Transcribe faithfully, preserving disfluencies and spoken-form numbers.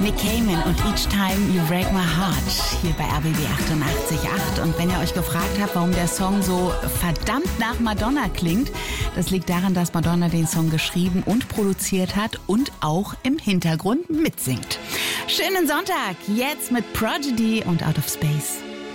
Nick Cayman und Each Time You Break My Heart hier bei R B B achtundachtzig Komma acht. Und wenn ihr euch gefragt habt, warum der Song so verdammt nach Madonna klingt, das liegt daran, dass Madonna den Song geschrieben und produziert hat und auch im Hintergrund mitsingt. Schönen Sonntag, jetzt mit Prodigy und Out of Space.